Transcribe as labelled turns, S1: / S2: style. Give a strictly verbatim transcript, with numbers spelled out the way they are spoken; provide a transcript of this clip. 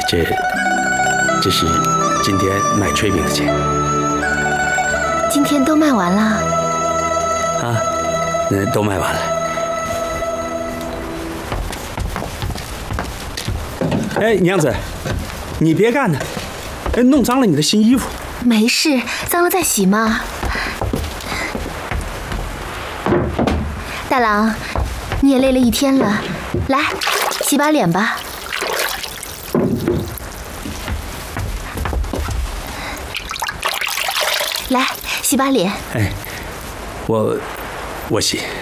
S1: 这这是今天卖炊饼的钱。
S2: 今天都卖完了？
S1: 啊，那都卖完了。哎，娘子，你别干呢，哎，弄脏了你的新衣服。
S2: 没事，脏了再洗嘛。大郎，你也累了一天了，来，洗把脸吧。来，洗把脸。
S1: 哎，我我洗。